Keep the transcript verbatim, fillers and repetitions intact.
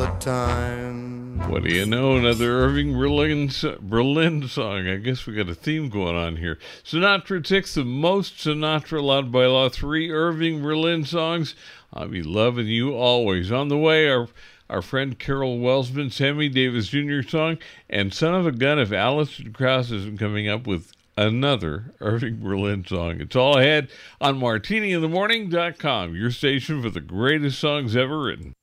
the time. What do you know? Another Irving Berlin, Berlin song. I guess we got a theme going on here. Sinatra takes the most Sinatra Loud by Law. Three Irving Berlin songs. I'll be loving you always. On the way, our our friend Carol Welsman, Sammy Davis Junior song, and Son of a Gun if Alison Krauss isn't coming up with another Irving Berlin song. It's all ahead on martini in the morning dot com, your station for the greatest songs ever written.